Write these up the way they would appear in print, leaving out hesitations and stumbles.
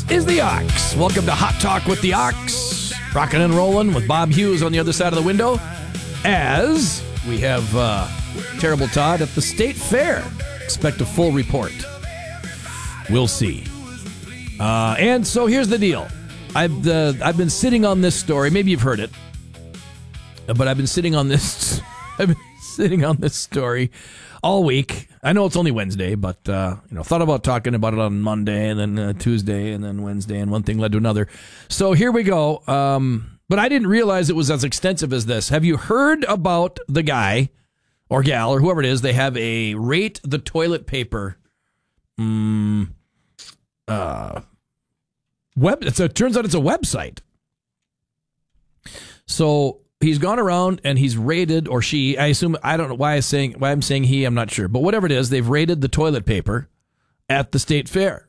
is the Ox. Welcome to Hot Talk with the Ox. Rocking and rolling with Bob Hughes on the other side of the window as we have Terrible Todd at the State Fair. Expect a full report. We'll see. And so here's the deal. I've been sitting on this story. Maybe you've heard it, but I've been sitting on this. I've been sitting on this story all week. I know it's only Wednesday, but thought about talking about it on Monday and then Tuesday and then Wednesday, and one thing led to another. So here we go. But I didn't realize it was as extensive as this. Have you heard about the guy or gal or whoever it is? They have a rate the toilet paper it turns out it's a website. So he's gone around and he's rated, or she, I assume, I don't know why I'm saying he, I'm not sure. But whatever it is, they've rated the toilet paper at the State Fair.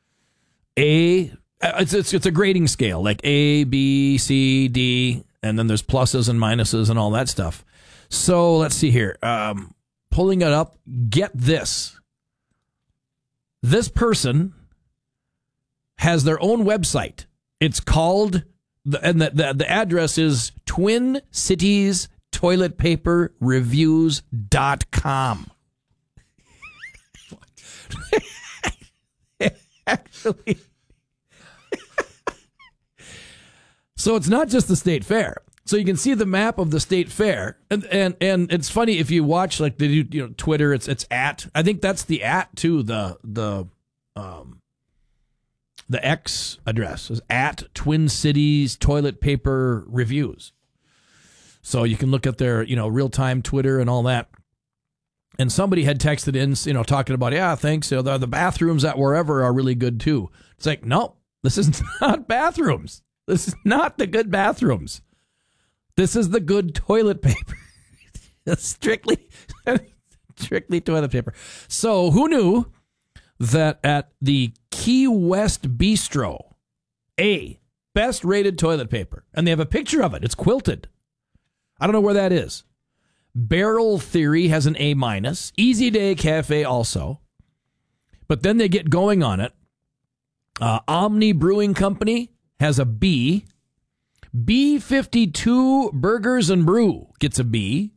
It's a grading scale, like A, B, C, D, and then there's pluses and minuses and all that stuff. So let's see here. Pulling it up, get this. This person has their own website. It's called, the address is TwinCitiesToiletPaperReviews.com. Actually. So it's not just the State Fair. So you can see the map of the State Fair, and it's funny if you watch like Twitter. It's at, I think that's the at too. The X address is at Twin Cities Toilet Paper Reviews. So you can look at their real time Twitter and all that. And somebody had texted in talking about thanks. The bathrooms at wherever are really good too. It's like, no, this is not bathrooms. This is not the good bathrooms. This is the good toilet paper. strictly toilet paper. So who knew that at the Key West Bistro, best rated toilet paper, and they have a picture of it. It's quilted. I don't know where that is. Barrel Theory has an A-. Easy Day Cafe also. But then they get going on it. Omni Brewing Company has a B. B52 Burgers and Brew gets a B.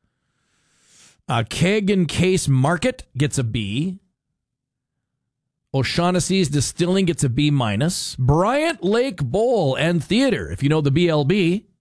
Keg and Case Market gets a B. O'Shaughnessy's Distilling gets a B-. Bryant Lake Bowl and Theater, if you know the BLB,